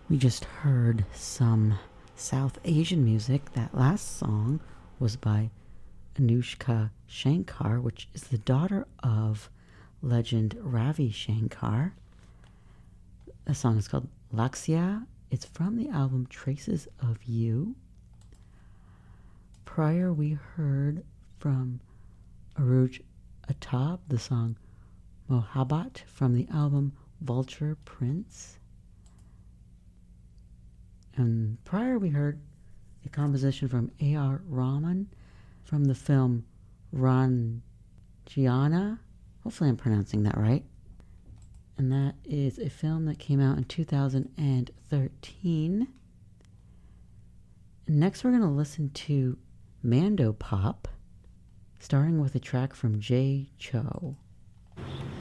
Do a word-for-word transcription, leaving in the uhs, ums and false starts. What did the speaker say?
We just heard some South Asian music. That last song was by Anushka Shankar, which is the daughter of legend Ravi Shankar. The song is called Laxia. It's from the album Traces of You. Prior, we heard from Aruj Atab the song Mohabbat from the album Vulture Prince. And prior, we heard a composition from A R. Rahman from the film Rangiana. Hopefully I'm pronouncing that right. And that is a film that came out in two thousand thirteen. And next we're going to listen to Mando Pop, starting with a track from Jay Cho.